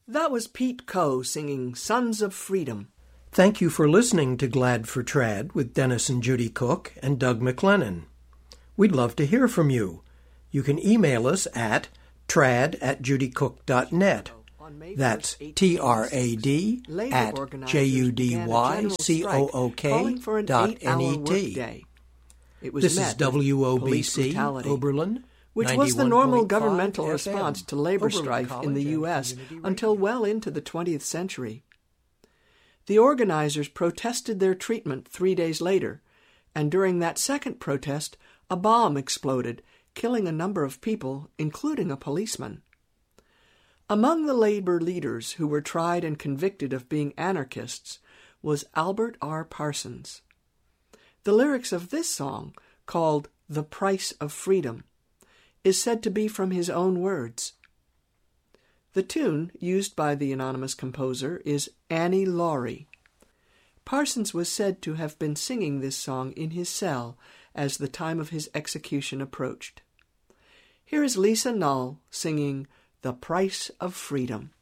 That was Pete Coe singing Sons of Freedom. Thank you for listening to Glad for Trad with Dennis and Judy Cook and Doug McLennan. We'd love to hear from you. You can email us at trad@judycook.net. That's trad@judycook.net. This is WOBC Oberlin, which was the normal governmental FM, response to labor strife in the U.S. until well into the 20th century. The organizers protested their treatment 3 days later, and during that second protest, a bomb exploded, killing a number of people, including a policeman. Among the labor leaders who were tried and convicted of being anarchists was Albert R. Parsons. The lyrics of this song, called The Price of Freedom, is said to be from his own words. The tune used by the anonymous composer is Annie Laurie. Parsons was said to have been singing this song in his cell as the time of his execution approached. Here is Lisa Null singing The Price of Freedom.